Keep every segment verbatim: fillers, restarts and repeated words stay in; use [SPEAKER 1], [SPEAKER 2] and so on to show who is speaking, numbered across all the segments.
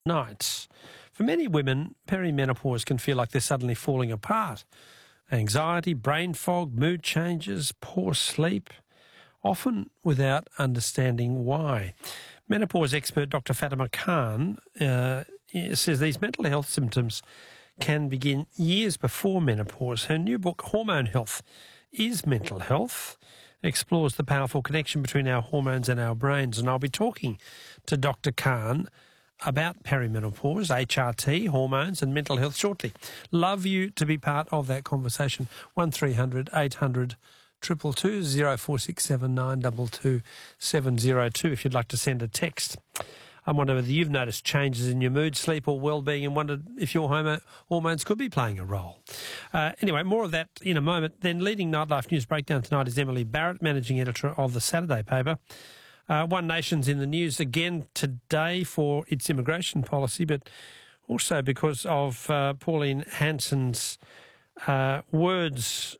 [SPEAKER 1] nights. For many women, perimenopause can feel like they're suddenly falling apart. Anxiety, brain fog, mood changes, poor sleep, often without understanding why. Menopause expert Doctor Fatima Khan uh, says these mental health symptoms can begin years before menopause. Her new book, Hormone Health is Mental Health, explores the powerful connection between our hormones and our brains. And I'll be talking to Doctor Khan about perimenopause, H R T, hormones and mental health shortly. Love you to be part of that conversation. one three hundred eight hundred two two two, zero four six seven nine two two seven zero two if you'd like to send a text. I wonder whether you've noticed changes in your mood, sleep or well-being and wondered if your homo- hormones could be playing a role. Uh, anyway, more of that in a moment. Then leading Nightlife News Breakdown tonight is Emily Barrett, managing editor of the Saturday paper. Uh, One Nation's in the news again today for its immigration policy, but also because of uh, Pauline Hanson's uh, words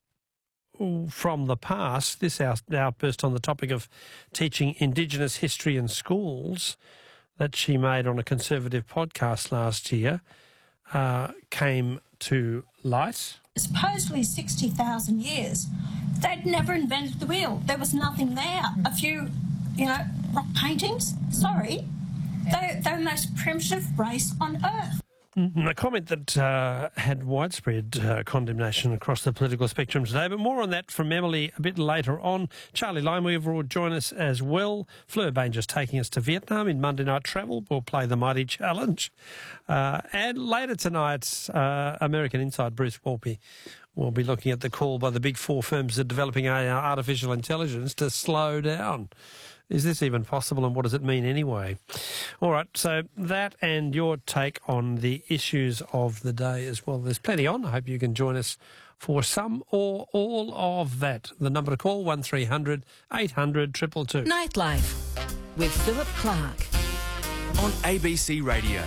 [SPEAKER 1] from the past, this outburst on the topic of teaching Indigenous history in schools that she made on a Conservative podcast last year uh, came to light.
[SPEAKER 2] Supposedly sixty thousand years, they'd never invented the wheel. There was nothing there. A few, you know, rock paintings. Sorry. They, they're the most primitive race on Earth.
[SPEAKER 1] A comment that uh, had widespread uh, condemnation across the political spectrum today, but more on that from Emily a bit later on. Charlie Limeweaver will join us as well. Fleur Banger's taking us to Vietnam in Monday Night Travel. We'll play the Mighty Challenge. Uh, and later tonight, uh, American Inside Bruce Walpy will be looking at the call by the big four firms that are developing artificial intelligence to slow down. Is this even possible, and what does it mean anyway? All right, so that and your take on the issues of the day as well. There's plenty on. I hope you can join us for some or all of that. The number to call, one three hundred eight hundred two two two.
[SPEAKER 3] Nightlife with Philip Clark
[SPEAKER 4] on A B C Radio.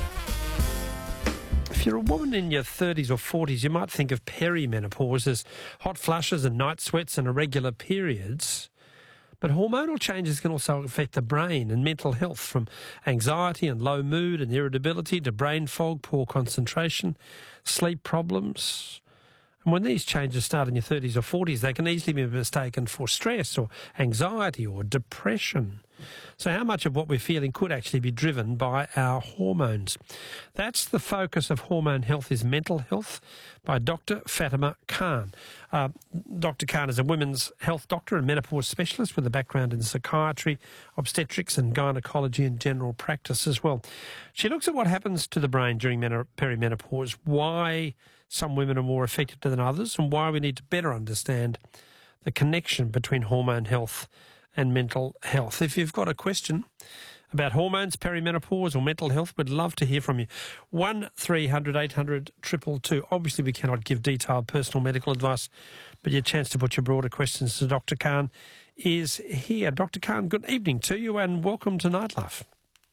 [SPEAKER 1] If you're a woman in your thirties or forties, you might think of perimenopause as hot flushes and night sweats and irregular periods. But hormonal changes can also affect the brain and mental health, from anxiety and low mood and irritability to brain fog, poor concentration, sleep problems. And when these changes start in your thirties or forties, they can easily be mistaken for stress or anxiety or depression. So how much of what we're feeling could actually be driven by our hormones? That's the focus of Hormone Health is Mental Health by Doctor Fatima Khan. Uh, Doctor Khan is a women's health doctor and menopause specialist with a background in psychiatry, obstetrics and gynecology and general practice as well. She looks at what happens to the brain during perimenopause, why some women are more affected than others, and why we need to better understand the connection between hormone health and mental health. If you've got a question about hormones, perimenopause or mental health, we'd love to hear from you. one three hundred eight hundred two two two. Obviously, we cannot give detailed personal medical advice, but your chance to put your broader questions to Doctor Khan is here. Doctor Khan, good evening to you and welcome to Nightlife.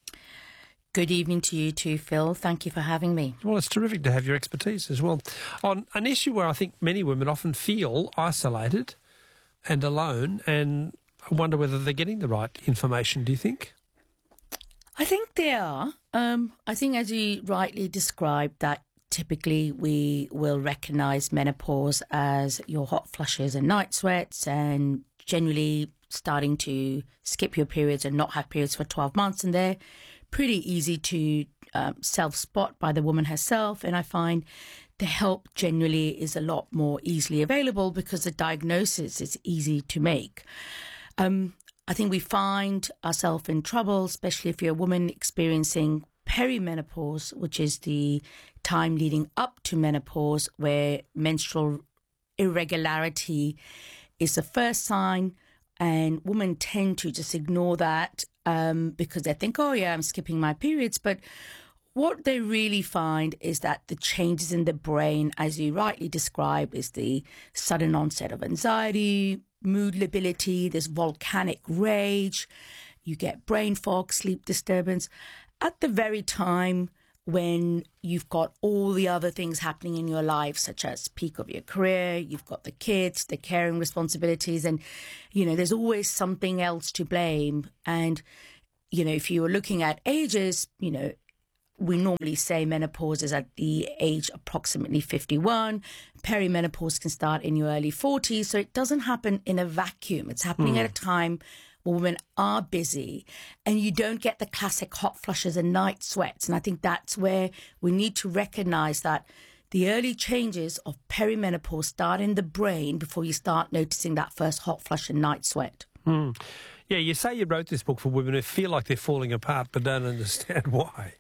[SPEAKER 3] Good evening to you too, Phil. Thank you for having me.
[SPEAKER 1] Well, it's terrific to have your expertise as well on an issue where I think many women often feel isolated and alone, and I wonder whether they're getting the right information, do you think?
[SPEAKER 3] I think they are. Um, I think, as you rightly described, that typically we will recognise menopause as your hot flushes and night sweats and generally starting to skip your periods and not have periods for twelve months. And they're pretty easy to um, self-spot by the woman herself. And I find the help generally is a lot more easily available because the diagnosis is easy to make. Um, I think we find ourselves in trouble, especially if you're a woman experiencing perimenopause, which is the time leading up to menopause, where menstrual irregularity is the first sign, and women tend to just ignore that um, because they think, oh yeah, I'm skipping my periods. But what they really find is that the changes in the brain, as you rightly described, is the sudden onset of anxiety, mood lability, this volcanic rage, you get brain fog, sleep disturbance, at the very time when you've got all the other things happening in your life, such as peak of your career, you've got the kids, the caring responsibilities, and, you know, there's always something else to blame. And, you know, if you were looking at ages, you know, we normally say menopause is at the age approximately fifty-one. Perimenopause can start in your early forties. So it doesn't happen in a vacuum. It's happening mm. at a time where women are busy and you don't get the classic hot flushes and night sweats. And I think that's where we need to recognize that the early changes of perimenopause start in the brain before you start noticing that first hot flush and night sweat.
[SPEAKER 1] Mm. Yeah, you say you wrote this book for women who feel like they're falling apart but don't understand why.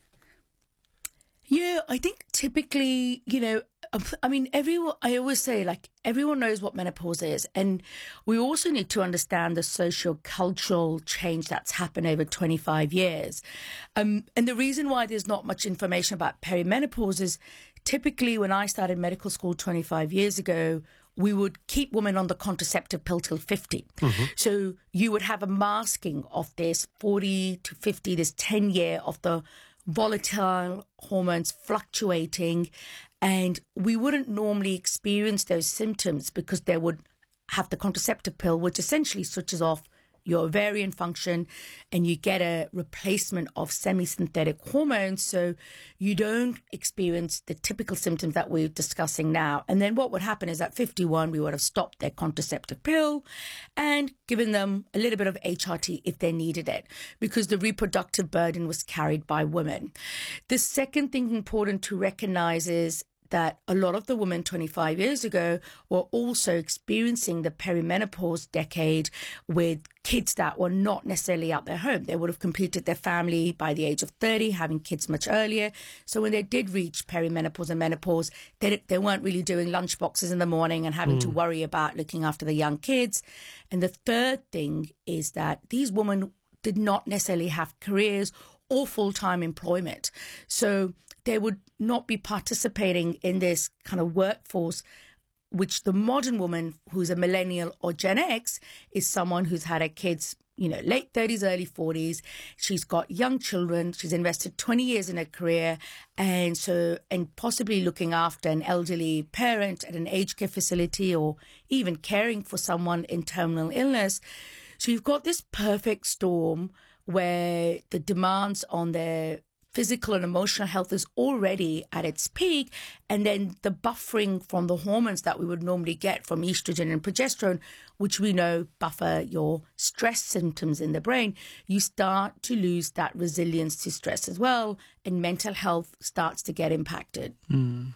[SPEAKER 3] Yeah, I think typically, you know, I mean, everyone, I always say, like, everyone knows what menopause is. And we also need to understand the socio-cultural change that's happened over twenty-five years. Um, and the reason why there's not much information about perimenopause is typically when I started medical school twenty-five years ago, we would keep women on the contraceptive pill till fifty. Mm-hmm. So you would have a masking of this forty to fifty, this ten year of the volatile hormones fluctuating, and we wouldn't normally experience those symptoms because they would have the contraceptive pill, which essentially switches off your ovarian function and you get a replacement of semi-synthetic hormones, so you don't experience the typical symptoms that we're discussing now. And then what would happen is at fifty-one, we would have stopped their contraceptive pill and given them a little bit of H R T if they needed it, because the reproductive burden was carried by women. The second thing important to recognize is that a lot of the women twenty-five years ago were also experiencing the perimenopause decade with kids that were not necessarily out their home. They would have completed their family by the age of thirty, having kids much earlier. So when they did reach perimenopause and menopause, they, they weren't really doing lunch boxes in the morning and having mm. to worry about looking after the young kids. And the third thing is that these women did not necessarily have careers or full-time employment. So they would not be participating in this kind of workforce, which the modern woman who's a millennial or Gen X is someone who's had her kids, you know, late thirties, early forties. She's got young children. She's invested twenty years in her career. And so, and possibly looking after an elderly parent at an aged care facility or even caring for someone in terminal illness. So you've got this perfect storm where the demands on their physical and emotional health is already at its peak, and then the buffering from the hormones that we would normally get from estrogen and progesterone, which we know buffer your stress symptoms in the brain, you start to lose that resilience to stress as well, and mental health starts to get impacted.
[SPEAKER 1] Mm.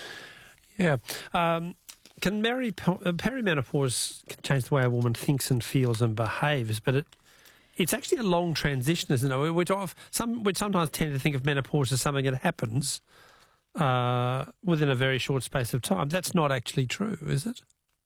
[SPEAKER 1] Yeah. Um, can peri- perimenopause change the way a woman thinks and feels and behaves, but it It's actually a long transition, isn't it? Which some we sometimes tend to think of menopause as something that happens uh, within a very short space of time. That's not actually true, is it?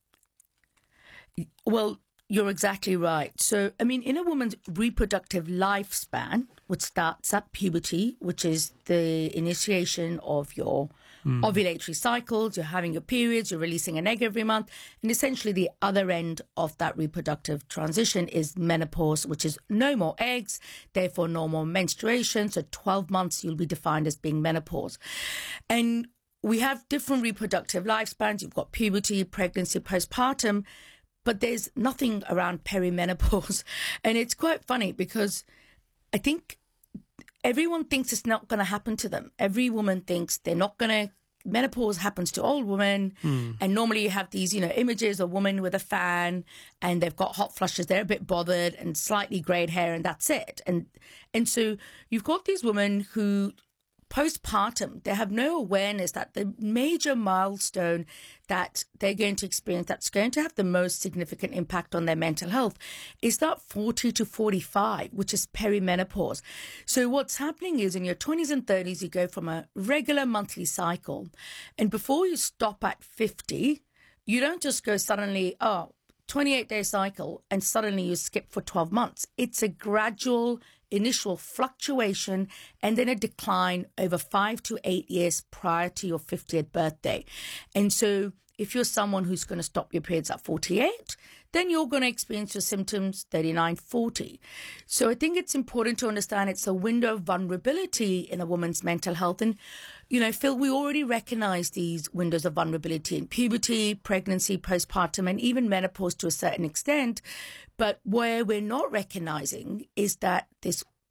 [SPEAKER 3] Well, you're exactly right. So, I mean, in a woman's reproductive lifespan, which starts at puberty, which is the initiation of your Mm. ovulatory cycles, you're having your periods, you're releasing an egg every month. And essentially the other end of that reproductive transition is menopause, which is no more eggs, therefore no more menstruation. So twelve months you'll be defined as being menopause. And we have different reproductive lifespans. You've got puberty, pregnancy, postpartum, but there's nothing around perimenopause. And it's quite funny because I think everyone thinks it's not going to happen to them. Every woman thinks they're not going to. Menopause happens to all women. Mm. And normally you have these, you know, images of women with a fan and they've got hot flushes. They're a bit bothered and slightly greyed hair and that's it. And, and so you've got these women who postpartum, they have no awareness that the major milestone that they're going to experience that's going to have the most significant impact on their mental health is that forty to forty-five, which is perimenopause. So what's happening is in your twenties and thirties, you go from a regular monthly cycle. And before you stop at fifty, you don't just go suddenly, oh, twenty-eight day cycle, and suddenly you skip for twelve months. It's a gradual initial fluctuation and then a decline over five to eight years prior to your fiftieth birthday. And so if you're someone who's going to stop your periods at forty-eight, then you're going to experience your symptoms thirty-nine, forty. So I think it's important to understand it's a window of vulnerability in a woman's mental health. And, you know, Phil, we already recognize these windows of vulnerability in puberty, pregnancy, postpartum, and even menopause to a certain extent. But where we're not recognizing is that this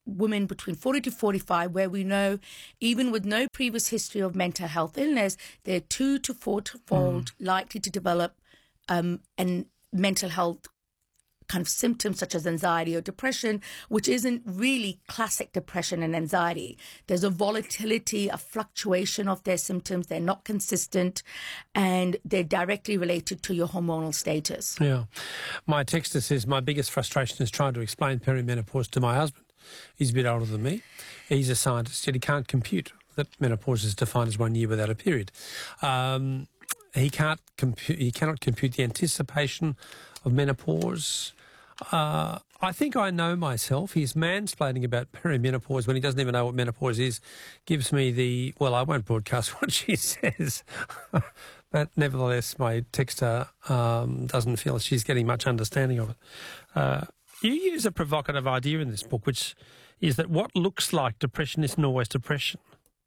[SPEAKER 3] women between forty to forty-five, where we know even with no previous history of mental health illness, they're two to four-fold mm. likely to develop um, an mental health kind of symptoms such as anxiety or depression, which isn't really classic depression and anxiety. There's a volatility, a fluctuation of their symptoms. They're not consistent, and they're directly related to your hormonal status.
[SPEAKER 1] Yeah. My texter says, my biggest frustration is trying to explain perimenopause to my husband. He's a bit older than me. He's a scientist, yet he can't compute that menopause is defined as one year without a period. Um, he can't compute. He cannot compute the anticipation of menopause. Uh, I think I know myself. He's mansplaining about perimenopause when he doesn't even know what menopause is. Gives me the, well, I won't broadcast what she says. But nevertheless, my texter um, doesn't feel she's getting much understanding of it. Uh, you use a provocative idea in this book, which is that what looks like depression isn't always depression.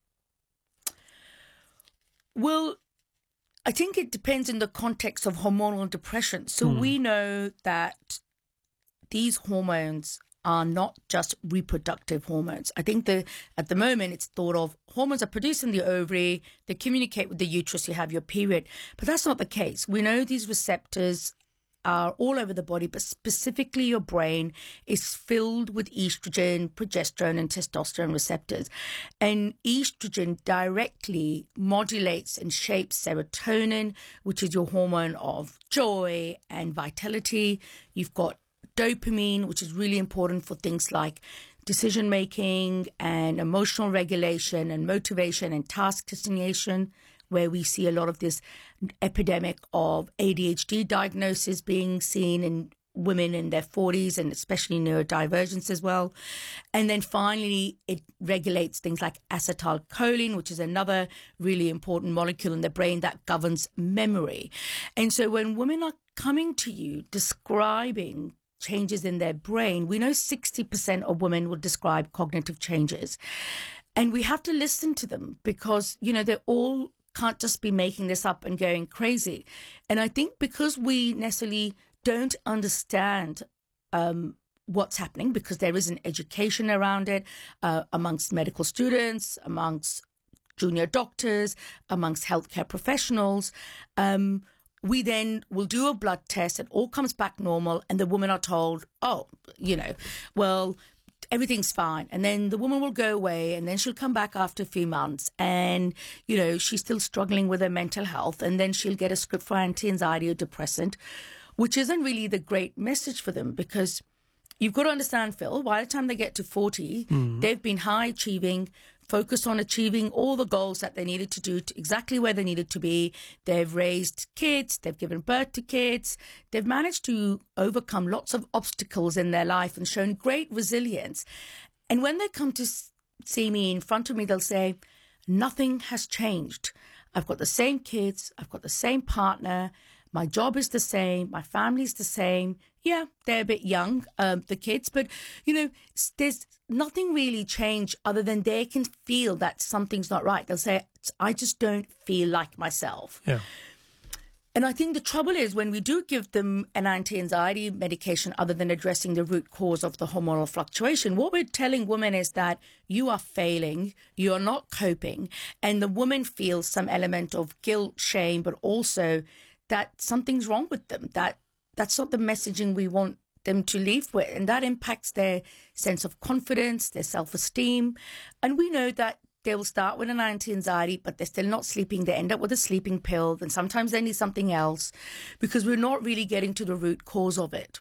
[SPEAKER 3] Well, I think it depends in the context of hormonal depression. So mm. we know that these hormones are not just reproductive hormones. I think that at the moment it's thought of hormones are produced in the ovary, they communicate with the uterus, you have your period. But that's not the case. We know these receptors are all over the body, but specifically your brain is filled with estrogen, progesterone, and testosterone receptors. And estrogen directly modulates and shapes serotonin, which is your hormone of joy and vitality. You've got dopamine, which is really important for things like decision making and emotional regulation and motivation and task designation, where we see a lot of this epidemic of A D H D diagnosis being seen in women in their forties, and especially neurodivergence as well. And then finally, it regulates things like acetylcholine, which is another really important molecule in the brain that governs memory. And so when women are coming to you describing changes in their brain, we know sixty percent of women will describe cognitive changes. And we have to listen to them because, you know, they all can't just be making this up and going crazy. And I think because we necessarily don't understand um, what's happening, because there isn't education around it uh, amongst medical students, amongst junior doctors, amongst healthcare professionals, um, we then will do a blood test, it all comes back normal, and the women are told, oh, you know, well, everything's fine. And then the woman will go away, and then she'll come back after a few months, and, you know, she's still struggling with her mental health, and then she'll get a script for anti-anxiety or depressant, which isn't really the great message for them, because you've got to understand, Phil, by the time they get to forty, mm. they've been high achieving, focused on achieving all the goals that they needed to do to exactly where they needed to be. They've raised kids, they've given birth to kids, they've managed to overcome lots of obstacles in their life and shown great resilience. And when they come to see me in front of me, they'll say, nothing has changed. I've got the same kids, I've got the same partner, my job is the same, my family's the same. Yeah, they're a bit young, um, the kids, but, you know, there's nothing really changed other than they can feel that something's not right. They'll say, I just don't feel like myself.
[SPEAKER 1] Yeah.
[SPEAKER 3] And I think the trouble is when we do give them an anti-anxiety medication other than addressing the root cause of the hormonal fluctuation, what we're telling women is that you are failing, you are not coping, and the woman feels some element of guilt, shame, but also that something's wrong with them, that that's not the messaging we want them to leave with. And that impacts their sense of confidence, their self-esteem. And we know that they will start with an anti-anxiety, but they're still not sleeping. They end up with a sleeping pill. And sometimes they need something else because we're not really getting to the root cause of it.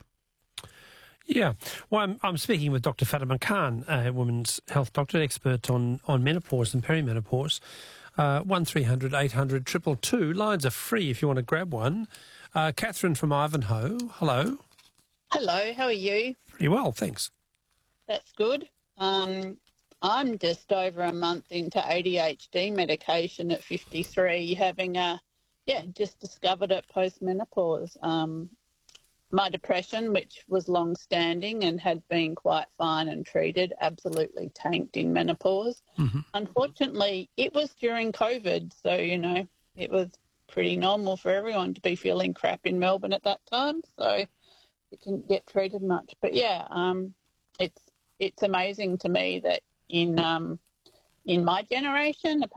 [SPEAKER 1] Yeah. Well, I'm, I'm speaking with Doctor Fatima Khan, a women's health doctor, expert on, on menopause and perimenopause. Uh, one three hundred eight hundred two two two. Lines are free if you want to grab one. Uh, Catherine from Ivanhoe, hello.
[SPEAKER 5] Hello, how are you?
[SPEAKER 1] Pretty well, thanks.
[SPEAKER 5] That's good. Um, I'm just over a month into A D H D medication at fifty-three, having a, yeah, just discovered it post-menopause. Um, my depression, which was long-standing and had been quite fine and treated, absolutely tanked in menopause. Mm-hmm. Unfortunately, it was during COVID, so, you know, it was pretty normal for everyone to be feeling crap in Melbourne at that time, so it didn't get treated much. But, yeah, um, it's it's amazing to me that in um, in my generation,